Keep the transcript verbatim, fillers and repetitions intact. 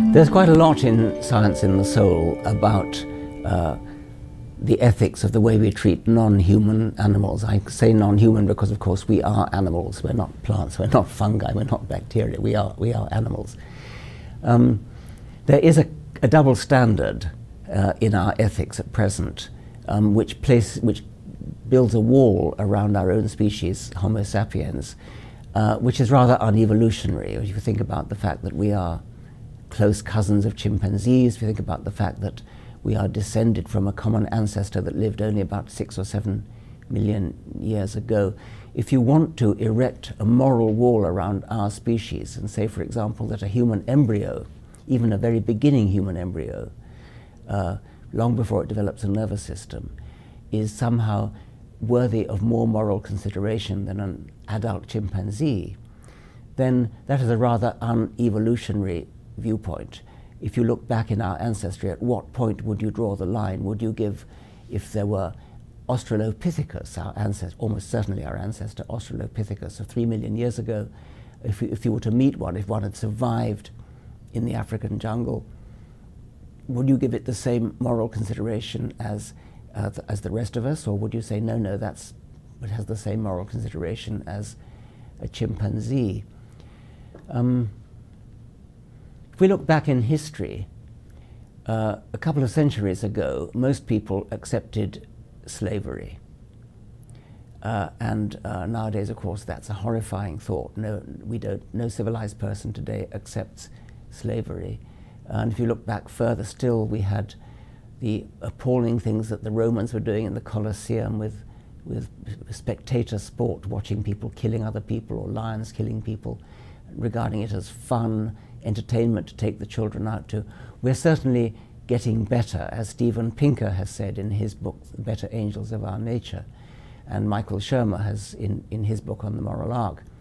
There's quite a lot in Science in the Soul about uh, the ethics of the way we treat non-human animals. I say non-human because, of course, we are animals. We're not plants, we're not fungi, we're not bacteria, we are, we are animals. Um, there is a, a double standard uh, in our ethics at present, um, which, place, which builds a wall around our own species, Homo sapiens, uh, which is rather unevolutionary. If you think about the fact that we are close cousins of chimpanzees, if you think about the fact that we are descended from a common ancestor that lived only about six or seven million years ago. If you want to erect a moral wall around our species and say, for example, that a human embryo, even a very beginning human embryo, uh, long before it develops a nervous system, is somehow worthy of more moral consideration than an adult chimpanzee, then that is a rather unevolutionary viewpoint. If you look back in our ancestry, at what point would you draw the line? Would you give, if there were Australopithecus, our ancestor, almost certainly our ancestor Australopithecus of three million years ago, if you, if you were to meet one, if one had survived in the African jungle, would you give it the same moral consideration as, uh, th as the rest of us, or would you say, no, no, that's, it has the same moral consideration as a chimpanzee? Um, If we look back in history, uh, a couple of centuries ago, most people accepted slavery. Uh, and uh, nowadays, of course, that's a horrifying thought. No, we don't, no civilized person today accepts slavery. And if you look back further still, we had the appalling things that the Romans were doing in the Colosseum with, with spectator sport, watching people killing other people, or lions killing people, regarding it as fun, entertainment to take the children out to. We're certainly getting better, as Steven Pinker has said in his book, The Better Angels of Our Nature, and Michael Shermer has in, in his book on the Moral Arc.